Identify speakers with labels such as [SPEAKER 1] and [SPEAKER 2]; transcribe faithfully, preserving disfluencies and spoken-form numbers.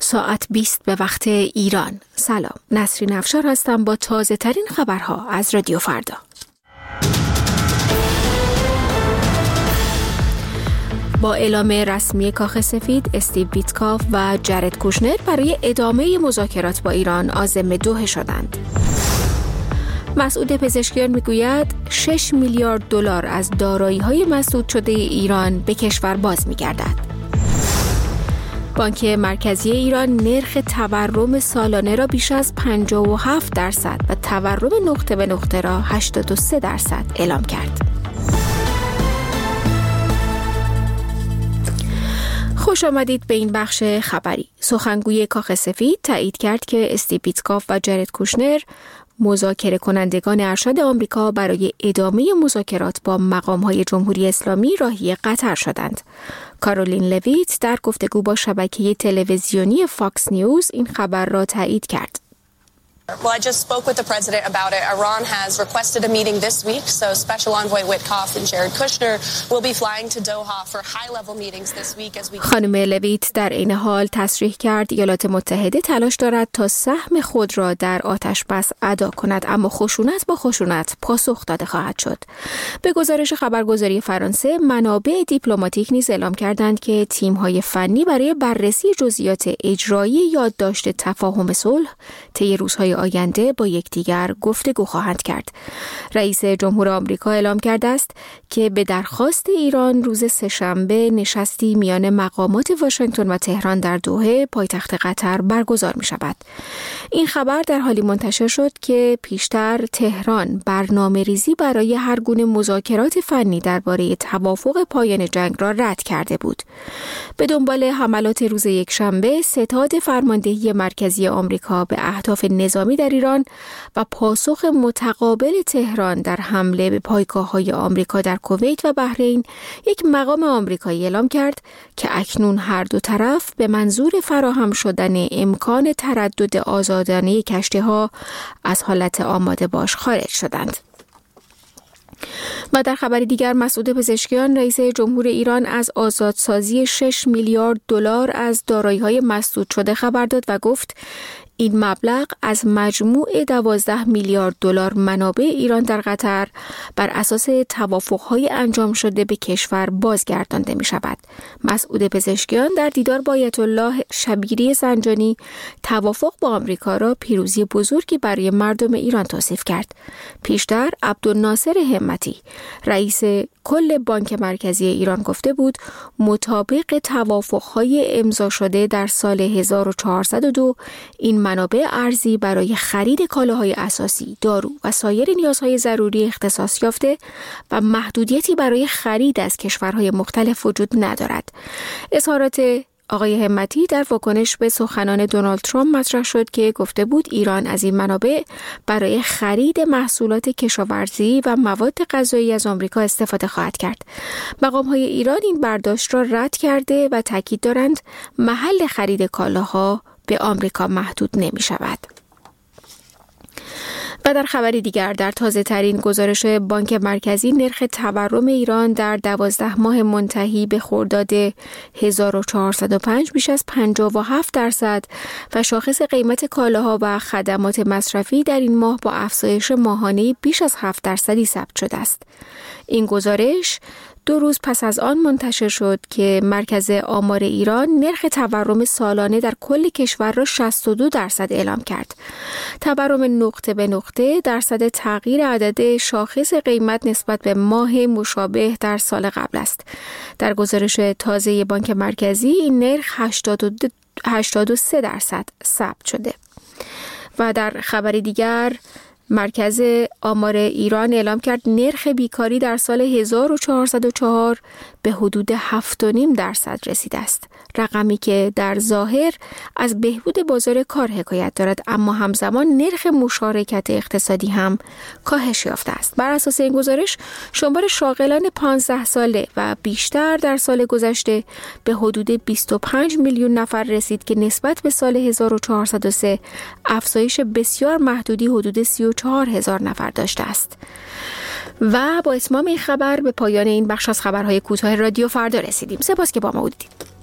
[SPEAKER 1] ساعت بیست به وقت ایران. سلام، نسرین افشار هستم با تازه ترین خبرها از رادیو فردا. با اعلام رسمی کاخ سفید، استیو ویتکاف و جرد کوشنر برای ادامه مذاکرات با ایران عازم دوحه شدند. مسعود پزشکیان میگوید شش میلیارد دلار از دارایی‌های مسدود شده ایران به کشور باز می‌گردد. بانک مرکزی ایران نرخ تورم سالانه را بیش از پنجاه و هفت درصد و تورم نقطه به نقطه را هشتاد و سه درصد اعلام کرد. خوش آمدید به این بخش خبری. سخنگوی کاخ سفید تایید کرد که استیو ویتکاف و جرد کوشنر مذاکره کنندگان ارشد آمریکا برای ادامه مذاکرات با مقام‌های جمهوری اسلامی راهی قطر شدند. کارولین لویت در گفتگو با شبکه تلویزیونی فاکس نیوز این خبر را تایید کرد.
[SPEAKER 2] Well, I just spoke with the president about it. Iran has requested a meeting this week, so Special Envoy Witkoff and Jared Kushner will be flying to Doha for high-level meetings this week as we...
[SPEAKER 1] خانم لویت در این حال تصریح کرد ایالات متحده تلاش دارد تا سهم خود را در آتش بس ادا کند، اما خشونت با خشونت پاسخ داده خواهد شد. به گزارش خبرگزاری فرانسه، منابع دیپلماتیک نیز اعلام کردند که تیم‌های فنی برای بررسی جزئیات اجرایی یادداشت تفاهم صلح طی روزهای آینده با یکدیگر گفتگو خواهند کرد. رئیس جمهور آمریکا اعلام کرده است که به درخواست ایران روز سه‌شنبه نشستی میان مقامات واشنگتن و تهران در دوحه پایتخت قطر برگزار می شود. این خبر در حالی منتشر شد که پیشتر تهران برنامه ریزی برای هر گونه مذاکرات فنی درباره توافق پایان جنگ را رد کرده بود. به دنبال حملات روز یکشنبه، ستاد فرماندهی مرکزی آمریکا به اهداف نظامی در ایران و پاسخ متقابل تهران در حمله به پایگاه‌های آمریکا در کویت و بحرین، یک مقام آمریکایی اعلام کرد که اکنون هر دو طرف به منظور فراهم شدن امکان تردد آزادانه کشتی‌ها از حالت آماده باش خارج شدند. و در خبری دیگر، مسعود پزشکیان رئیس جمهور ایران از آزادسازی شش میلیارد دلار از دارایی‌های مسدود شده خبر داد و گفت این مبلغ از مجموع دوازده میلیارد دلار منابع ایران در قطر بر اساس توافق‌های انجام شده به کشور بازگردانده می شود. مسعود پزشکیان در دیدار با آیت الله شبیری زنجانی توافق با آمریکا را پیروزی بزرگی برای مردم ایران توصیف کرد. پیشتر عبدالناصر همتی رئیس کل بانک مرکزی ایران گفته بود مطابق توافق‌های امضا شده در سال هزار و چهارصد و دو این منابع ارزی برای خرید کالاهای اساسی، دارو و سایر نیازهای ضروری اختصاص یافته و محدودیتی برای خرید از کشورهای مختلف وجود ندارد. اظهارات آقای همتی در واکنش به سخنان دونالد ترامپ مطرح شد که گفته بود ایران از این منابع برای خرید محصولات کشاورزی و مواد غذایی از آمریکا استفاده خواهد کرد. مقام‌های ایران این برداشت را رد کرده و تاکید دارند محل خرید کالاها به آمریکا محدود نمی شود. و در خبری دیگر، در تازه ترین گزارش بانک مرکزی، نرخ تورم ایران در دوازده ماه منتهی به خرداد هزار و چهارصد و پنج بیش از پنجاه و هفت درصد و شاخص قیمت کالاها و خدمات مصرفی در این ماه با افزایش ماهانه بیش از هفت درصدی ثبت شده است. این گزارش دو روز پس از آن منتشر شد که مرکز آمار ایران نرخ تورم سالانه در کل کشور را شصت و دو درصد اعلام کرد. تورم نقطه به نقطه درصد تغییر عدد شاخص قیمت نسبت به ماه مشابه در سال قبل است. در گزارش تازه بانک مرکزی این نرخ هشتاد و سه درصد ثبت شده. و در خبر دیگر، مرکز آمار ایران اعلام کرد نرخ بیکاری در سال هزار و چهارصد و چهار به حدود هفت و نیم درصد رسیده است. رقمی که در ظاهر از بهبود بازار کار حکایت دارد، اما همزمان نرخ مشارکت اقتصادی هم کاهش یافته است. بر اساس این گزارش، شمار شاغلان پانزده ساله و بیشتر در سال گذشته به حدود بیست و پنج میلیون نفر رسید که نسبت به سال هزار و چهارصد و سه افزایش بسیار محدودی حدود سی و چهار هزار نفر داشته است. و با اتمام این خبر به پایان این بخش از خبرهای کوتاه رادیو فردا رسیدیم. سپاس که با ما بودید.